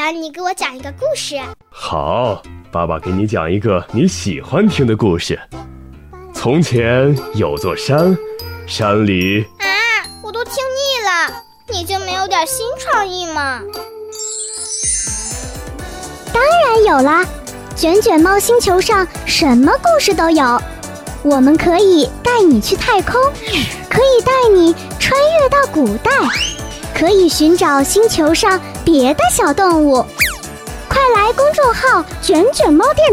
卷，你给我讲一个故事。 好，爸爸给你讲一个你喜欢听的故事。从前有座山，山里…… 我都听腻了，你就没有点新创意吗？ 当然有啦，卷卷猫星球上什么故事都有。我们可以带你去太空，可以带你穿越到古代，可以寻找星球上别的小动物。快来公众号卷卷猫电